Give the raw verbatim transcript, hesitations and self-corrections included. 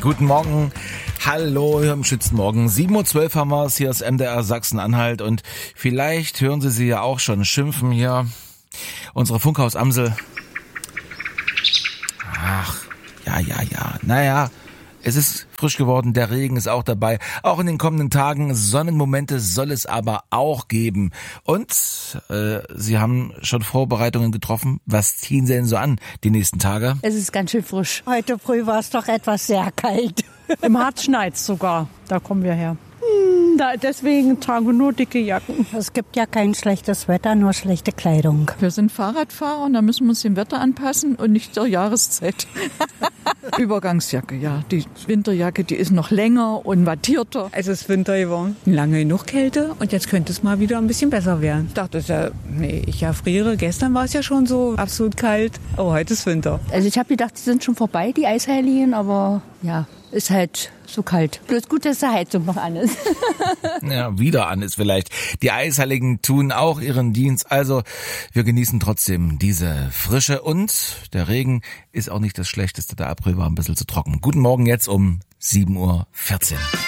Guten Morgen. Hallo, hier im Schützenmorgen. sieben Uhr zwölf haben wir es. Hier ist M D R Sachsen-Anhalt. Und vielleicht hören Sie sie ja auch schon schimpfen hier. Unsere Funkhausamsel. Ach, ja, ja, ja. Naja, es ist frisch geworden. Der Regen ist auch dabei. Auch in den kommenden Tagen Sonnenmomente soll es aber auch geben. Und äh, Sie haben schon Vorbereitungen getroffen. Was ziehen Sie denn so an die nächsten Tage? Es ist ganz schön frisch. Heute früh war es doch etwas sehr kalt. Im Harz schneit's sogar. Da kommen wir her. Hm, da, deswegen tragen wir nur dicke Jacken. Es gibt ja kein schlechtes Wetter, nur schlechte Kleidung. Wir sind Fahrradfahrer und da müssen wir uns dem Wetter anpassen und nicht der Jahreszeit. Übergangsjacke, ja. Die Winterjacke, die ist noch länger und wattierter. Es ist Winter geworden. Lange genug Kälte und jetzt könnte es mal wieder ein bisschen besser werden. Ich dachte, ja, nee, ich erfriere. Gestern war es ja schon so absolut kalt. Aber heute ist Winter. Also ich habe gedacht, die sind schon vorbei, die Eisheiligen, aber ja, ist halt so kalt. Bloß gut, dass die Heizung noch an ist. Ja, wieder an ist vielleicht. Die Eisheiligen tun auch ihren Dienst. Also wir genießen trotzdem diese Frische und der Regen ist auch nicht das Schlechteste. Der April war ein bisschen zu trocken. Guten Morgen jetzt um sieben Uhr vierzehn.